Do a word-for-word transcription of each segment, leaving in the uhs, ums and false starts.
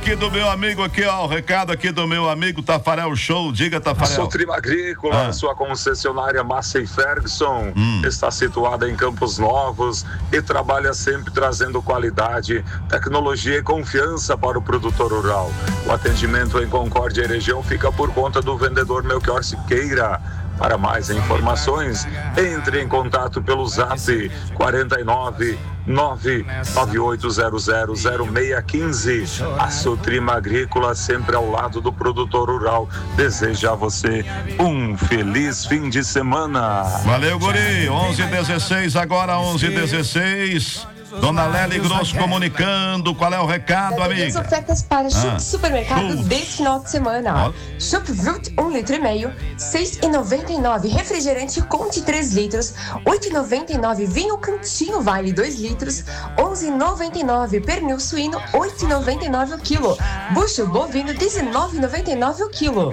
aqui do meu amigo aqui, ó, o recado aqui do meu amigo Tafarel Show. Diga, Tafarel. Sou Trima Agrícola, Ah. sua concessionária Massey Ferguson, Hum. está situada em Campos Novos e trabalha sempre trazendo qualidade, tecnologia e confiança para o produtor rural. O atendimento em Concórdia e região fica por conta do vendedor Melchior Siqueira. Para mais informações, entre em contato pelo zap quarenta e nove, nove nove oito zero zero zero seis um cinco. A Sutrima Agrícola, sempre ao lado do produtor rural, deseja a você um feliz fim de semana. Valeu, guri. onze e dezesseis, agora onze e dezesseis. Dona Lely Grosso comunicando. Qual é o recado, amiga? As ofertas para Chup Ah. Supermercado Chupes. desse final de semana. Ó. Chup Vult, um litro e meio, seis e noventa e nove. Refrigerante Conte três litros, oito e noventa e nove. Vinho Cantinho Vale dois litros, onze e noventa e nove. Pernil suíno, oito e noventa e nove o quilo. Bucho bovino, dezenove e noventa e nove o quilo.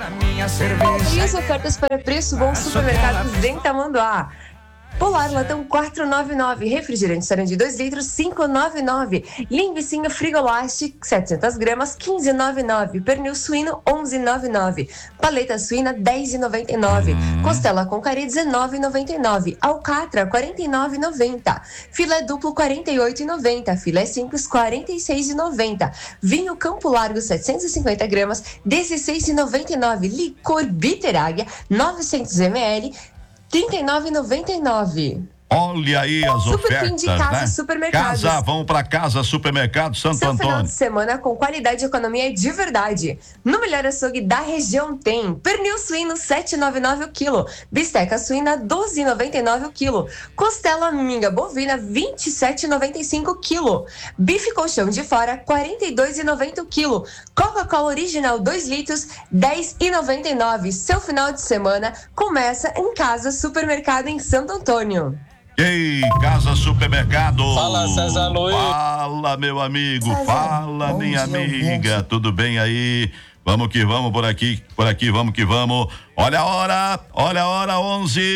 E as ofertas para preço bom Supermercados em Tamanduá. Polar Latão quatro e noventa e nove, refrigerante Sarandi dois litros, cinco e noventa e nove, linguiça Frigolast setecentas gramas, quinze e noventa e nove, pernil suíno onze e noventa e nove, paleta suína dez e noventa e nove, costela com carê dezenove e noventa e nove, alcatra quarenta e nove e noventa, filé duplo quarenta e oito e noventa, filé simples quarenta e seis e noventa, vinho Campo Largo setecentas e cinquenta gramas, dezesseis e noventa e nove, licor Bitter Águia novecentos mililitros, trinta e nove e noventa e nove. Olha aí as Super ofertas, fim de casa, né? supermercados. Casa, vamos pra casa, supermercado Santo Seu final Antônio. de semana com qualidade e economia de verdade. No melhor açougue da região tem pernil suíno sete e noventa e nove o quilo, bisteca suína doze e noventa e nove o quilo, costela minga bovina vinte e sete e noventa e cinco o quilo, bife colchão de fora quarenta e dois e noventa o quilo, Coca-Cola original dois litros dez e noventa e nove. Seu final de semana começa em Casa Supermercado em Santo Antônio. Ei, Casa Supermercado. Fala, César Luiz. Fala, meu amigo. César, Fala, bom minha dia, amiga. gente. Tudo bem aí? Vamos que vamos por aqui, por aqui, vamos que vamos. Olha a hora, olha a hora, onze